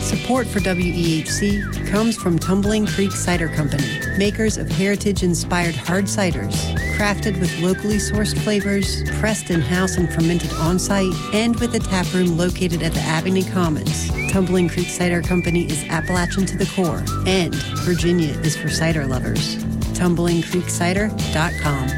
Support for WEHC comes from Tumbling Creek Cider Company, makers of heritage-inspired hard ciders, crafted with locally sourced flavors, pressed in-house and fermented on-site, and with a tap room located at the Abington Commons. Tumbling Creek Cider Company is Appalachian to the core, and Virginia is for cider lovers. TumblingCreekCider.com.